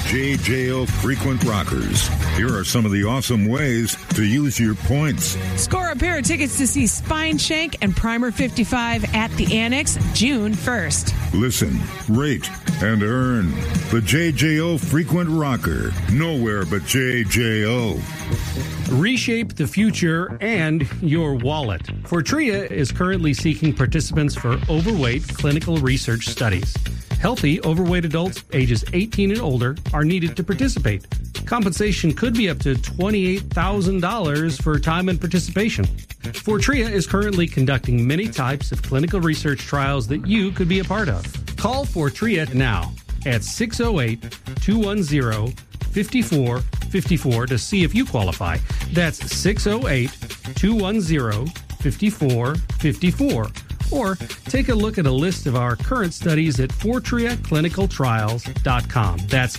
JJO Frequent Rockers. Here are some of the awesome ways to use your points. Score a pair of tickets to see Spine Shank and Primer 55 at the Annex June 1st. Listen, rate, and earn. The JJO Frequent Rocker. Nowhere but JJO. Reshape the future and your wallet. Fortrea is currently seeking participants for overweight clinical research studies. Healthy, overweight adults ages 18 and older are needed to participate. Compensation could be up to $28,000 for time and participation. Fortrea is currently conducting many types of clinical research trials that you could be a part of. Call Fortrea now at 608-210-5454 to see if you qualify. That's 608-210-5454. Or take a look at a list of our current studies at FortreaClinicalTrials.com. That's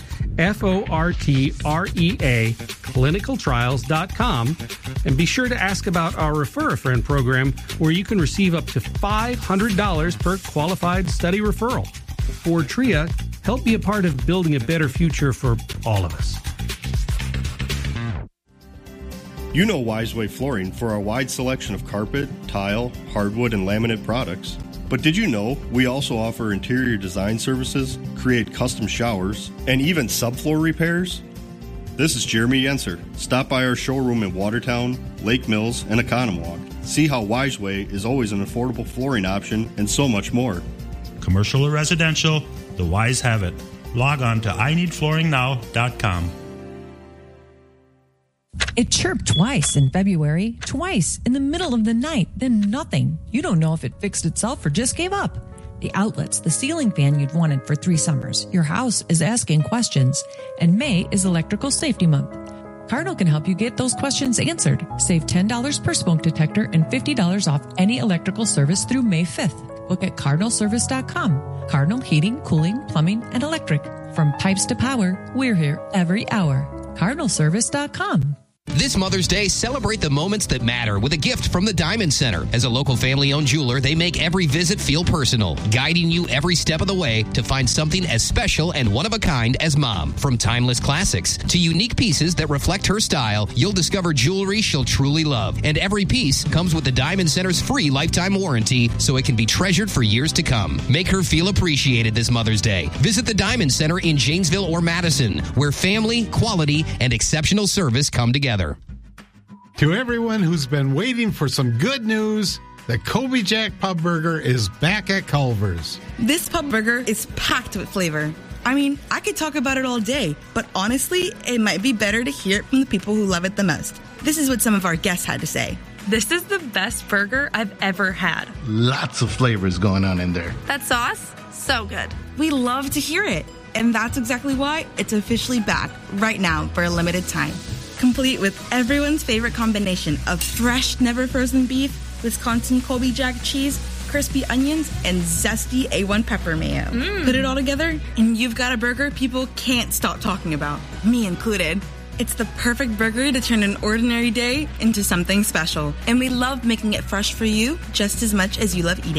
FORTREA clinicaltrials.com. And be sure to ask about our Refer a Friend program, where you can receive up to $500 per qualified study referral. Fortrea, help be a part of building a better future for all of us. You know Wiseway Flooring for our wide selection of carpet, tile, hardwood, and laminate products. But did you know we also offer interior design services, create custom showers, and even subfloor repairs? This is Jeremy Yenser. Stop by our showroom in Watertown, Lake Mills, and Economwalk. See how Wiseway is always an affordable flooring option and so much more. Commercial or residential, the Wise have it. Log on to INeedFlooringNow.com. It chirped twice in February, twice in the middle of the night, then nothing. You don't know if it fixed itself or just gave up. The outlets, the ceiling fan you'd wanted for 3 summers. Your house is asking questions, and May is Electrical Safety Month. Cardinal can help you get those questions answered. Save $10 per smoke detector and $50 off any electrical service through May 5th. Look at cardinalservice.com. Cardinal Heating, Cooling, Plumbing, and Electric. From pipes to power, we're here every hour. cardinalservice.com. This Mother's Day, celebrate the moments that matter with a gift from the Diamond Center. As a local family-owned jeweler, they make every visit feel personal, guiding you every step of the way to find something as special and one-of-a-kind as Mom. From timeless classics to unique pieces that reflect her style, you'll discover jewelry she'll truly love. And every piece comes with the Diamond Center's free lifetime warranty, so it can be treasured for years to come. Make her feel appreciated this Mother's Day. Visit the Diamond Center in Janesville or Madison, where family, quality, and exceptional service come together. To everyone who's been waiting for some good news, the Kobe Jack Pub Burger is back at Culver's. This pub burger is packed with flavor. I mean, I could talk about it all day, but honestly, it might be better to hear it from the people who love it the most. This is what some of our guests had to say. This is the best burger I've ever had. Lots of flavors going on in there. That sauce, so good. We love to hear it. And that's exactly why it's officially back right now for a limited time. Complete with everyone's favorite combination of fresh, never frozen beef, Wisconsin Kobe Jack cheese, crispy onions, and zesty A1 pepper mayo. Put it all together, and you've got a burger people can't stop talking about, me included. It's the perfect burger to turn an ordinary day into something special. And we love making it fresh for you just as much as you love eating.